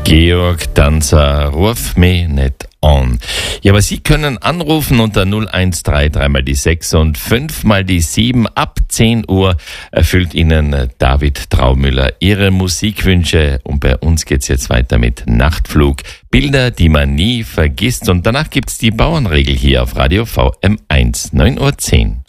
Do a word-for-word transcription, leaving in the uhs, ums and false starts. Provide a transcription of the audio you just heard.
Georg Danzer, ruf mich nicht an. Ja, aber Sie können anrufen unter null eins drei drei mal die sechs und fünf mal die sieben. Ab zehn Uhr erfüllt Ihnen David Traumüller Ihre Musikwünsche. Und bei uns geht's jetzt weiter mit Nachtflug. Bilder, die man nie vergisst. Und danach gibt's die Bauernregel hier auf Radio V M eins, neun Uhr zehn.